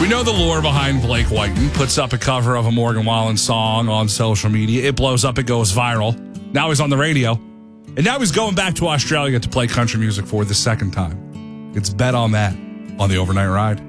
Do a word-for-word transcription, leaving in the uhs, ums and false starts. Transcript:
know the lore behind Blake Whiten. Puts up a cover of a Morgan Wallen song on social media. It blows up. It goes viral. Now he's on the radio. And now he's going back to Australia to play country music for the second time. It's Bet on That on the Overnight Ride.